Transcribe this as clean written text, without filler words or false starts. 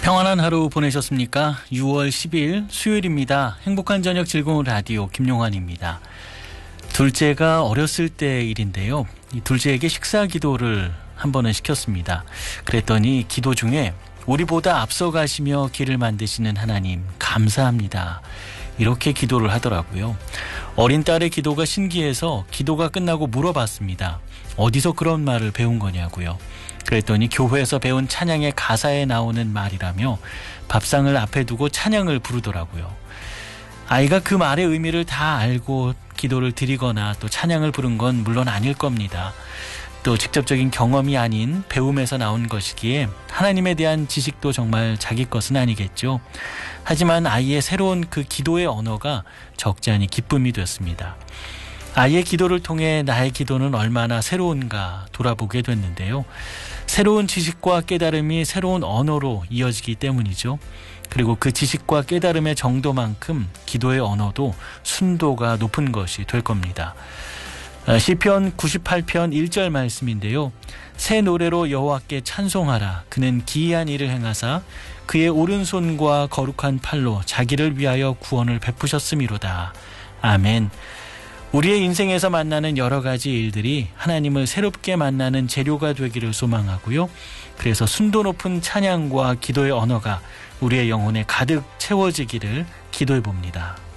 평안한 하루 보내셨습니까? 6월 10일 수요일입니다. 행복한 저녁 즐거운 라디오 김용환입니다. 둘째가 어렸을 때 일인데요. 이 둘째에게 식사 기도를 한 번은 시켰습니다. 그랬더니 기도 중에 우리보다 앞서가시며 길을 만드시는 하나님 감사합니다. 이렇게 기도를 하더라고요. 어린 딸의 기도가 신기해서 기도가 끝나고 물어봤습니다. 어디서 그런 말을 배운 거냐고요. 그랬더니 교회에서 배운 찬양의 가사에 나오는 말이라며 밥상을 앞에 두고 찬양을 부르더라고요. 아이가 그 말의 의미를 다 알고 기도를 드리거나 또 찬양을 부른 건 물론 아닐 겁니다. 또 직접적인 경험이 아닌 배움에서 나온 것이기에 하나님에 대한 지식도 정말 자기 것은 아니겠죠. 하지만 아이의 새로운 그 기도의 언어가 적지 않은 기쁨이 됐습니다. 아이의 기도를 통해 나의 기도는 얼마나 새로운가 돌아보게 됐는데요. 새로운 지식과 깨달음이 새로운 언어로 이어지기 때문이죠. 그리고 그 지식과 깨달음의 정도만큼 기도의 언어도 순도가 높은 것이 될 겁니다. 시편 98편 1절 말씀인데요. 새 노래로 여호와께 찬송하라. 그는 기이한 일을 행하사 그의 오른손과 거룩한 팔로 자기를 위하여 구원을 베푸셨음이로다. 아멘. 우리의 인생에서 만나는 여러 가지 일들이 하나님을 새롭게 만나는 재료가 되기를 소망하고요. 그래서 순도 높은 찬양과 기도의 언어가 우리의 영혼에 가득 채워지기를 기도해 봅니다.